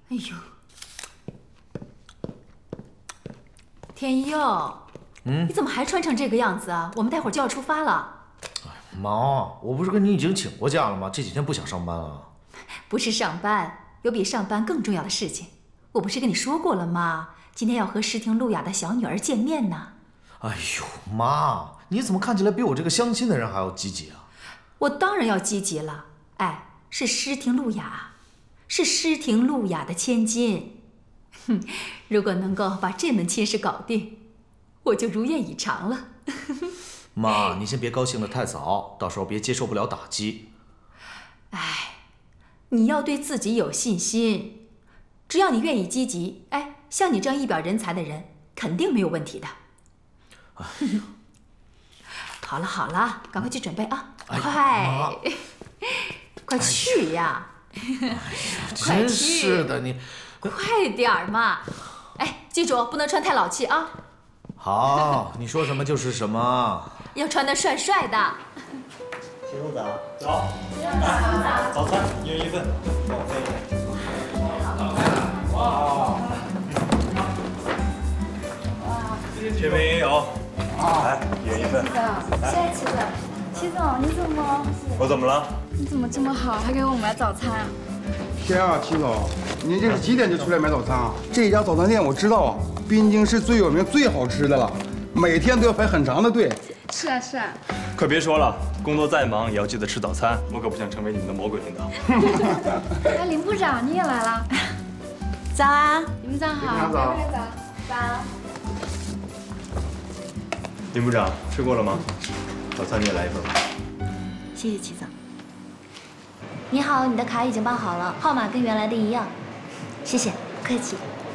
哎呦，天佑，你怎么还穿成这个样子啊？我们待会儿就要出发了。 妈，我不是跟你已经请过假了吗？这几天不想上班啊。 不是上班，有比上班更重要的事情。我不是跟你说过了吗？今天要和诗婷路雅的小女儿见面呢。 哎呦，妈，你怎么看起来比我这个相亲的人还要积极啊？ 我当然要积极了。哎，是诗婷路雅，是诗婷路雅的千金。哼，如果能够把这门亲事搞定，我就如愿以偿了。 妈，你先别高兴得太早，到时候别接受不了打击。 哎，你要对自己有信心，只要你愿意积极，哎，像你这样一表人才的人，肯定没有问题的。好了好了，赶快去准备啊！快去呀！ 真是的，你快点儿嘛！哎，记住不能穿太老气啊！ 好，你说什么就是什么。 要穿得帅帅的。 洗手澡，走。来，早餐1人1份，帮我分一份。哇！这边也有。来，1人1份。 谢谢齐总。齐总，你怎么？ 我怎么了？ 你怎么这么好，还给我买早餐啊？ 天啊，齐总，您这是几点就出来买早餐啊？这家早餐店我知道啊，滨京市最有名、最好吃的了，每天都要排很长的队。 是啊是啊。 可别说了，工作再忙也要记得吃早餐。我可不想成为你们的魔鬼领导。 哎，林部长你也来了。 早啊！ 你们早好。 早。 早。 林部长吃过了吗？早餐你也来一份吧。 谢谢齐总。你好，你的卡已经办好了，号码跟原来的一样。谢谢，不客气。